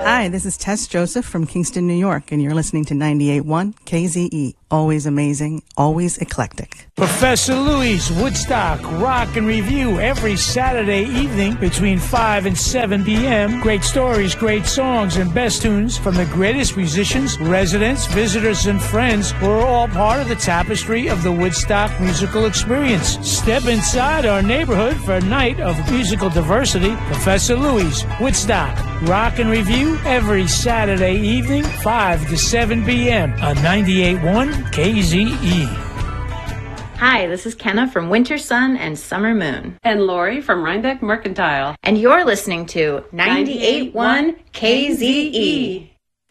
Hi, this is Tess Joseph from Kingston, New York, and you're listening to 98.1 KZE. Always amazing, always eclectic. Professor Louie's Woodstock Rock and Review every Saturday evening between 5 and 7 p.m. Great stories, great songs, and best tunes from the greatest musicians, residents, visitors, and friends who are all part of the tapestry of the Woodstock musical experience. Step inside our neighborhood for a night of musical diversity. Professor Louie's Woodstock Rock and Review every Saturday evening, 5 to 7 p.m. on 98.1 KZE. Hi, this is Kenna from Winter Sun and Summer Moon. And Lori from Rhinebeck Mercantile. And you're listening to 98.1 KZE.